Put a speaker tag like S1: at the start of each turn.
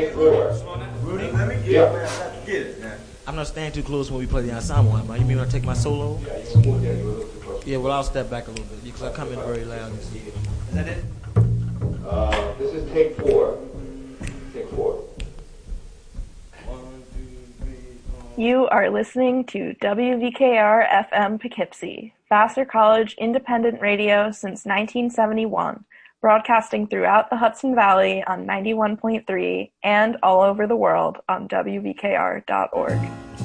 S1: take four.
S2: Rudy, let me get it, man. I got to get it, man. I'm not staying too close when we play the ensemble, man. You mean when I take my solo?
S1: Yeah, you can move that. You're a little too close.
S2: Yeah, well, I'll step back a little bit because I come in very loud. Is that it?
S1: This is take four. Take four.
S2: 1, 2, 3, 4.
S3: You are listening to WVKR FM Poughkeepsie, Vassar College independent radio since 1971, broadcasting throughout the Hudson Valley on 91.3 and all over the world on WVKR.org.